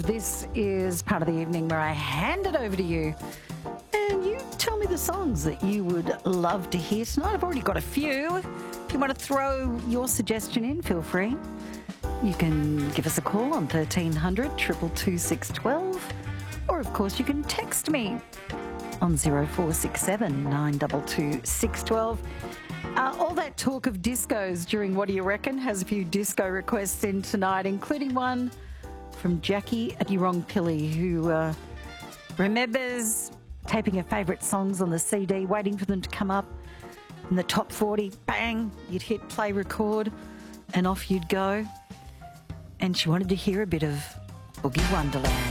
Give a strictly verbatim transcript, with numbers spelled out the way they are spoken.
This is part of the evening where I hand it over to you and you tell me the songs that you would love to hear tonight. I've already got a few. If you want to throw your suggestion in, feel free. You can give us a call on thirteen hundred, two two two, six one two, or of course you can text me on zero four six seven, nine two two, six one two. Uh, all that talk of discos during What Do You Reckon has a few disco requests in tonight, including one from Jackie at Yurongpilly, who uh, remembers taping her favourite songs on the C D, waiting for them to come up in the top forty. Bang! You'd hit play record and off you'd go. And she wanted to hear a bit of Boogie Wonderland.